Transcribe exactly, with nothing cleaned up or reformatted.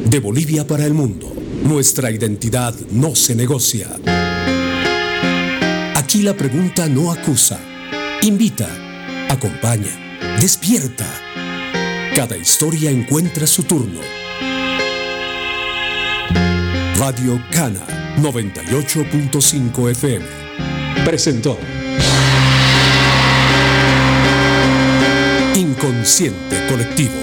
De Bolivia para el mundo, nuestra identidad no se negocia. Aquí la pregunta no acusa, invita, acompaña, despierta. Cada historia encuentra su turno. Radio Cana noventa y ocho punto cinco F M presentó Inconsciente Colectivo.